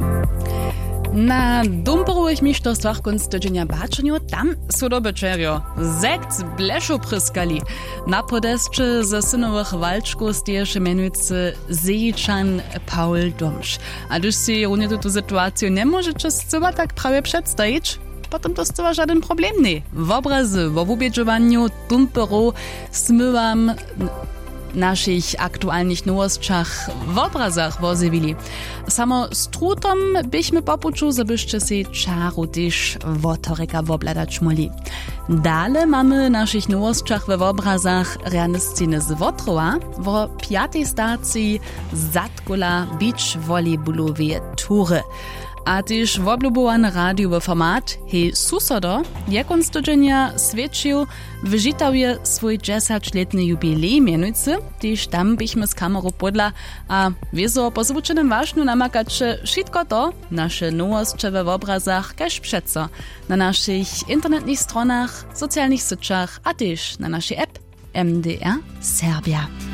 Na dumperových mistrzostwach kunst tydzienia baczeniu tam są dobyczerio. Sekt bleszu pryskali. Na podesce ze synowych walczków stieje mianujcy Zejczan Paul Domsz. A gdyż si runie tu sytuację nie możecie chyba tak prawie przedstawić, potem to chyba żaden problem nie. W obrazy, w obubiedzowaniu dumperów smywam naszych aktualnych nowostach w obrazach wozywili. Samo z trutom byśmy popuczu, żebyście si czaru też wotoreka wobladać mogli. Dalej mamy naszych nowostach w obrazach realne sceny z Wotrowa w 5. stacji Zatkula beach volleyballowe tury. A też w oblubowany radiowy format hej Susodo, jak on studzenia świecił, wyżytał swój 10-letny jubilej mianujcy, też tam byśmy z kamerą podla, a wieso pozwuczenym ważnu namakać, że wszystko to, nasze nowości w obrazach, każ przeco, na naszych internetnych stronach, socjalnych sieciach, a też na naszej app MDR Serbia.